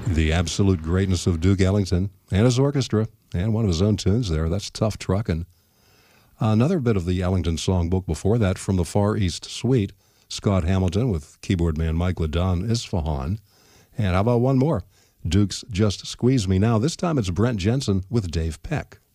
The absolute greatness of Duke Ellington and his orchestra, and one of his own tunes there. That's Tough Truckin'. Another bit of the Ellington songbook before that from the Far East Suite, Scott Hamilton with keyboard man Mike Ladon, Isfahan. And how about one more? Duke's Just Squeeze Me Now. This time it's Brent Jensen with Dave Peck.